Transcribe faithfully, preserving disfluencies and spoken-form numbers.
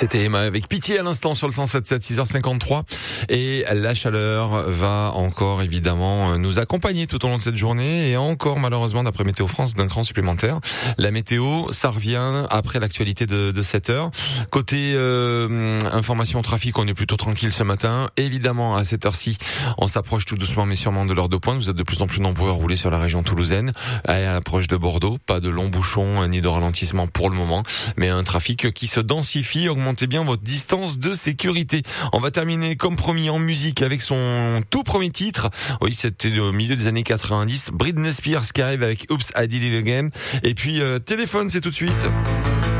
C'était Emma avec Pitié à l'instant sur le cent sept sept, six heures cinquante-trois. Et la chaleur va encore évidemment nous accompagner tout au long de cette journée et encore malheureusement d'après Météo France d'un cran supplémentaire. La météo, ça revient après l'actualité de, de sept heures. Côté euh, information trafic, on est plutôt tranquille ce matin. Évidemment à cette heure-ci, on s'approche tout doucement mais sûrement de l'heure de pointe. Vous êtes de plus en plus nombreux à rouler sur la région toulousaine. À l'approche de Bordeaux, pas de longs bouchons ni de ralentissement pour le moment, mais un trafic qui se densifie. Augmentez bien votre distance de sécurité. On va terminer comme promis en musique avec son tout premier titre. Oui, c'était au milieu des années quatre-vingt-dix. Britney Spears qui arrive avec Oops, I Did It Again. Et puis euh, téléphone, c'est tout de suite.